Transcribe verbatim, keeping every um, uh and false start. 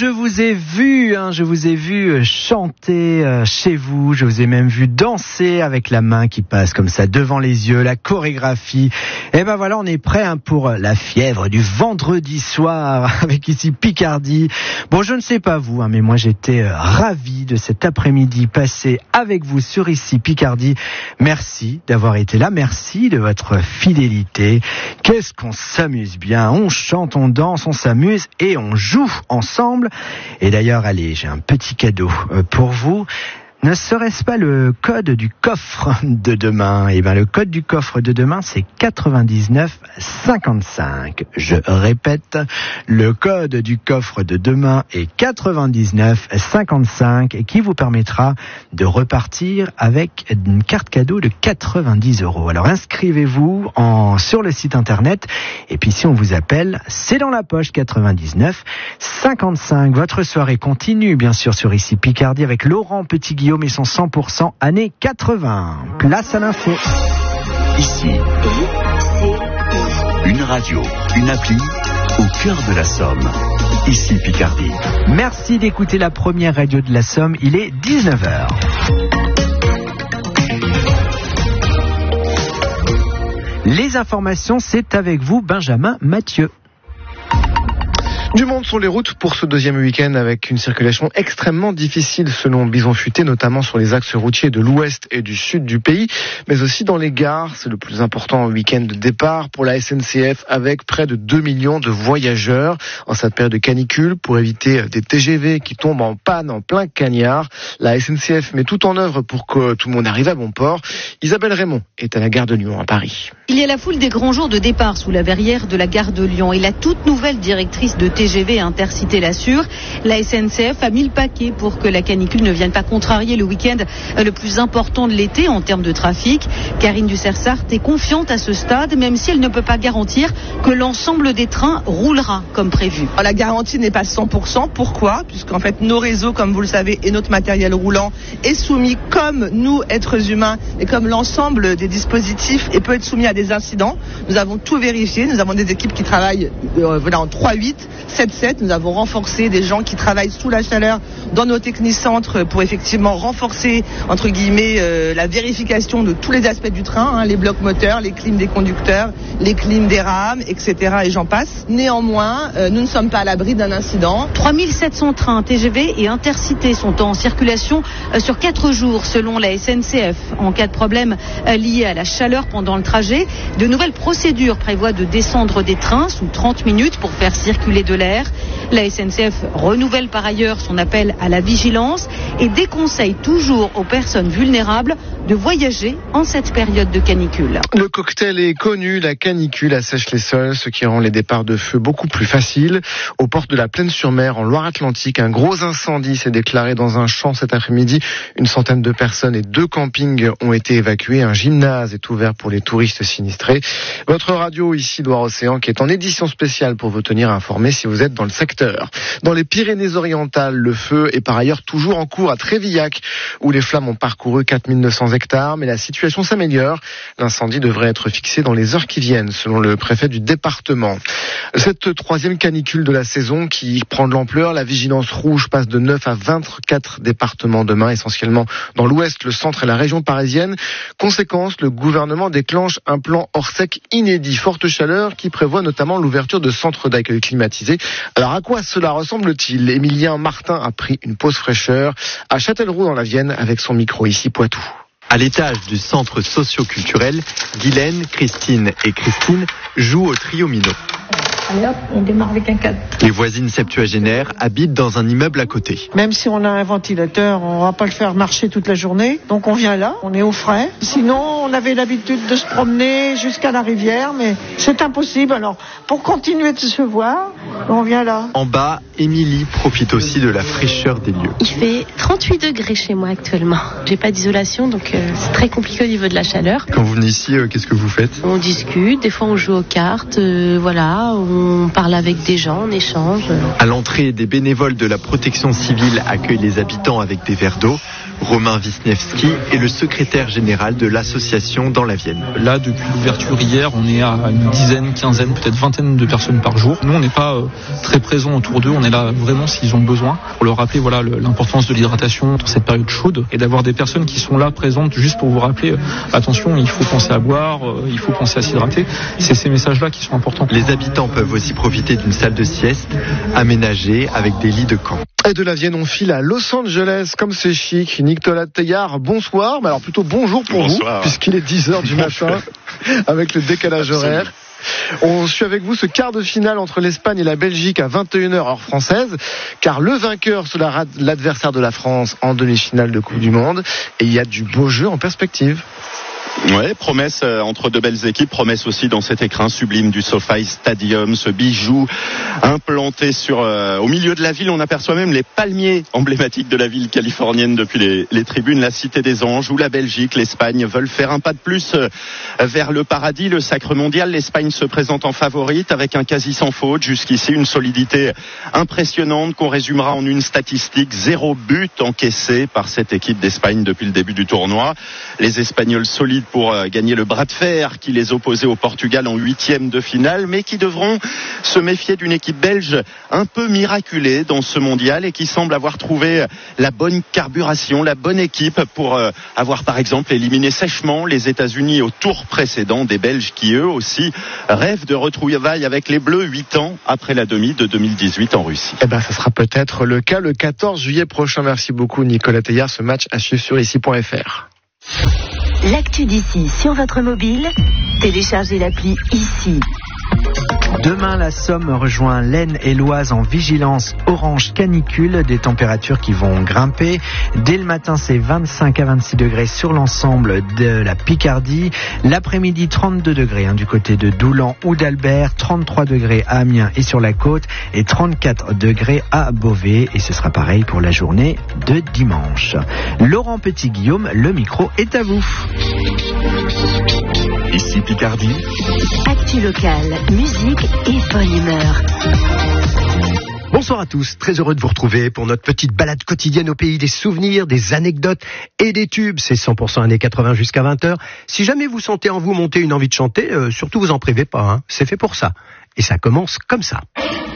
je vous ai vu, hein, je vous ai vu chanter euh, chez vous, je vous ai même vu danser avec la main qui passe comme ça devant les yeux, la chorégraphie. Et ben voilà, on est prêt hein, pour la fièvre du vendredi soir avec ici Picardie. Bon, je ne sais pas vous, hein, mais moi j'étais euh, ravi de cet après-midi passé avec vous sur ici Picardie. Merci d'avoir été là, merci de votre fidélité. Qu'est-ce qu'on s'amuse bien, on chante, on danse, on s'amuse et on joue ensemble. Et d'ailleurs, allez, j'ai un petit cadeau pour vous. Ne serait-ce pas le code du coffre de demain ? Eh bien, le code du coffre de demain, c'est quatre-vingt-dix-neuf cinquante-cinq. Je répète, le code du coffre de demain est quatre-vingt-dix-neuf cinquante-cinq et qui vous permettra de repartir avec une carte cadeau de quatre-vingt-dix euros. Alors, inscrivez-vous en, sur le site internet et puis si on vous appelle, c'est dans la poche quatre-vingt-dix-neuf cinquante-cinq. Votre soirée continue, bien sûr, sur ici Picardie avec Laurent Petit-Guillaume mais son cent pour cent années quatre-vingts. Place à l'info. Ici, une radio, une appli au cœur de la Somme. Ici Picardie. Merci d'écouter la première radio de la Somme. Il est dix-neuf heures. Les informations, c'est avec vous, Benjamin Mathieu. Du monde sur les routes pour ce deuxième week-end avec une circulation extrêmement difficile selon Bison Futé, notamment sur les axes routiers de l'ouest et du sud du pays, mais aussi dans les gares. C'est le plus important week-end de départ pour la S N C F avec près de deux millions de voyageurs en cette période de canicule pour éviter des T G V qui tombent en panne en plein cagnard. La S N C F met tout en œuvre pour que tout le monde arrive à bon port. Isabelle Raymond est à la gare de Lyon à Paris. Il y a la foule des grands jours de départ sous la verrière de la gare de Lyon et la toute nouvelle directrice de T G V Intercité l'assure. La S N C F a mis le paquet pour que la canicule ne vienne pas contrarier le week-end le plus important de l'été en termes de trafic. Karine Ducersart est confiante à ce stade, même si elle ne peut pas garantir que l'ensemble des trains roulera comme prévu. La garantie n'est pas cent pour cent. Pourquoi ? Puisqu'en fait, nos réseaux, comme vous le savez, et notre matériel roulant est soumis, comme nous, êtres humains, et comme l'ensemble des dispositifs, et peut être soumis à des incidents. Nous avons tout vérifié. Nous avons des équipes qui travaillent euh, voilà, en trois huit, sept sept. Nous avons renforcé des gens qui travaillent sous la chaleur dans nos technicentres pour effectivement renforcer, entre guillemets, euh, la vérification de tous les aspects du train, hein, les blocs moteurs, les clims des conducteurs, les clims des rames, et cetera. Et j'en passe. Néanmoins, euh, nous ne sommes pas à l'abri d'un incident. trois mille sept cents trains T G V et Intercités sont en circulation euh, sur quatre jours selon la S N C F. En cas de problème euh, lié à la chaleur pendant le trajet, de nouvelles procédures prévoient de descendre des trains sous trente minutes pour faire circuler de l'air. La S N C F renouvelle par ailleurs son appel à la vigilance et déconseille toujours aux personnes vulnérables de voyager en cette période de canicule. Le cocktail est connu, la canicule assèche les sols, ce qui rend les départs de feu beaucoup plus faciles. Aux portes de la Plaine-sur-Mer, en Loire-Atlantique, un gros incendie s'est déclaré dans un champ cet après-midi. Une centaine de personnes et deux campings ont été évacués. Un gymnase est ouvert pour les touristes sinistrés. Votre radio ici, Loire-Océan, qui est en édition spéciale pour vous tenir informé si vous êtes dans le secteur. Dans les Pyrénées-Orientales, le feu est par ailleurs toujours en cours à Trévillac, où les flammes ont parcouru quatre mille neuf cents hectares, mais la situation s'améliore. L'incendie devrait être fixé dans les heures qui viennent, selon le préfet du département. Cette troisième canicule de la saison qui prend de l'ampleur, la vigilance rouge passe de neuf à vingt-quatre départements demain, essentiellement dans l'ouest, le centre et la région parisienne. Conséquence, le gouvernement déclenche un plan hors sec inédit, forte chaleur, qui prévoit notamment l'ouverture de centres d'accueil climatisés. Alors à quoi cela ressemble-t-il ? Emilien Martin a pris une pause fraîcheur à Châtellerault dans la Vienne avec son micro ici Poitou. À l'étage du centre socio-culturel, Guylaine, Christine et Christine jouent au trio minot. Allez hop, on démarre avec un cadre. Les voisines septuagénaires habitent dans un immeuble à côté. Même si on a un ventilateur, on va pas le faire marcher toute la journée. Donc on vient là, on est au frais. Sinon, on avait l'habitude de se promener jusqu'à la rivière, mais c'est impossible. Alors, pour continuer de se voir, on vient là. En bas, Émilie profite aussi de la fraîcheur des lieux. Il fait trente-huit degrés chez moi actuellement. J'ai pas d'isolation, donc euh, c'est très compliqué au niveau de la chaleur. Quand vous venez ici, euh, qu'est-ce que vous faites ? On discute, des fois on joue aux cartes, euh, voilà, on parle avec des gens, on échange. À l'entrée, des bénévoles de la protection civile accueillent les habitants avec des verres d'eau. Romain Wisniewski est le secrétaire général de l'association dans la Vienne. Là, depuis l'ouverture hier, on est à une dizaine, quinzaine, peut-être vingtaine de personnes par jour. Nous, on n'est pas euh, très présents autour d'eux, on est là vraiment s'ils ont besoin pour leur rappeler voilà, le, l'importance de l'hydratation dans cette période chaude et d'avoir des personnes qui sont là présentes juste pour vous rappeler euh, attention, il faut penser à boire, euh, il faut penser à s'hydrater. C'est ces messages-là qui sont importants. Les habitants peuvent aussi profiter d'une salle de sieste aménagée avec des lits de camp. Et de la Vienne, on file à Los Angeles, comme c'est chic. Nicolas Teillard, bonsoir. Mais alors plutôt bonjour pour bonsoir. Vous, puisqu'il est dix heures du matin, avec le décalage horaire. On suit avec vous ce quart de finale entre l'Espagne et la Belgique à vingt et une heures heure française, car le vainqueur sera l'adversaire de la France en demi-finale de Coupe du Monde. Et il y a du beau jeu en perspective. Ouais, promesse euh, entre deux belles équipes, promesse aussi dans cet écrin sublime du SoFi Stadium, ce bijou implanté sur euh, au milieu de la ville. On aperçoit même les palmiers emblématiques de la ville californienne depuis les, les tribunes, la Cité des Anges, où la Belgique, l'Espagne veulent faire un pas de plus euh, vers le paradis, le sacre mondial. L'Espagne se présente en favorite avec un quasi sans faute jusqu'ici, une solidité impressionnante qu'on résumera en une statistique: zéro but encaissé par cette équipe d'Espagne depuis le début du tournoi. Les Espagnols solides pour gagner le bras de fer qui les opposait au Portugal en huitième de finale, mais qui devront se méfier d'une équipe belge un peu miraculée dans ce mondial et qui semble avoir trouvé la bonne carburation, la bonne équipe pour avoir par exemple éliminé sèchement les États-Unis au tour précédent, des Belges qui eux aussi rêvent de retrouvailles avec les Bleus huit ans après la demi de deux mille dix-huit en Russie. Eh ben, ça sera peut-être le cas le quatorze juillet prochain. Merci beaucoup Nicolas Teillard. Ce match à suivre sur ici point f r. L'actu d'ici sur votre mobile, téléchargez l'appli ici. Demain, la Somme rejoint l'Aisne et l'Oise en vigilance orange canicule, des températures qui vont grimper. Dès le matin, c'est vingt-cinq à vingt-six degrés sur l'ensemble de la Picardie. L'après-midi, trente-deux degrés hein, du côté de Doulan ou d'Albert, trente-trois degrés à Amiens et sur la côte et trente-quatre degrés à Beauvais. Et ce sera pareil pour la journée de dimanche. Laurent Petit-Guillaume, le micro est à vous. Ici Picardie. Actu locale, musique et bonne humeur. Bonsoir à tous, très heureux de vous retrouver pour notre petite balade quotidienne au pays des souvenirs, des anecdotes et des tubes. C'est cent pour cent années quatre-vingts jusqu'à vingt heures. Si jamais vous sentez en vous monter une envie de chanter, euh, surtout vous en privez pas, hein. C'est fait pour ça. Et ça commence comme ça.